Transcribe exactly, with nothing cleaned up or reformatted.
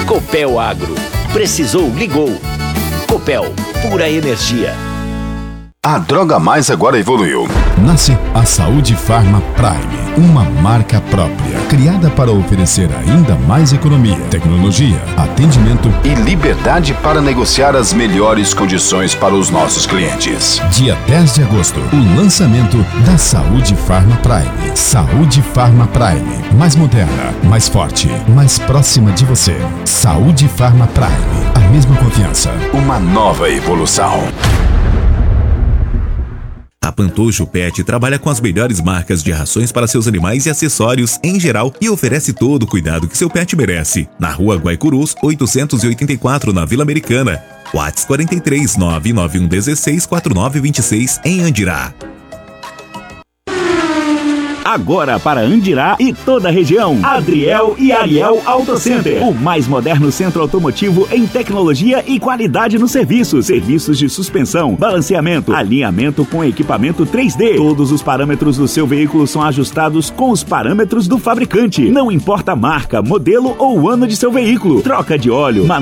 Copel Agro. Precisou, ligou. Copel, pura energia. A Droga Mais agora evoluiu. Nasce a Saúde Farma Prime, uma marca própria, criada para oferecer ainda mais economia, tecnologia, atendimento e liberdade para negociar as melhores condições para os nossos clientes. Dia dez de agosto, o lançamento da Saúde Farma Prime. Saúde Farma Prime, mais moderna, mais forte, mais próxima de você. Saúde Farma Prime, a mesma confiança. Uma nova evolução. A Pantojo Pet trabalha com as melhores marcas de rações para seus animais e acessórios em geral e oferece todo o cuidado que seu pet merece. Na rua Guaicurus, oitocentos e oitenta e quatro, na Vila Americana. WhatsApp quatro três nove nove um um seis quatro nove dois seis em Andirá. Agora para Andirá e toda a região, Adriel e Ariel Auto Center, o mais moderno centro automotivo em tecnologia e qualidade no serviço. Serviços de suspensão, balanceamento, alinhamento com equipamento três D. Todos os parâmetros do seu veículo são ajustados com os parâmetros do fabricante. Não importa a marca, modelo ou ano de seu veículo. Troca de óleo,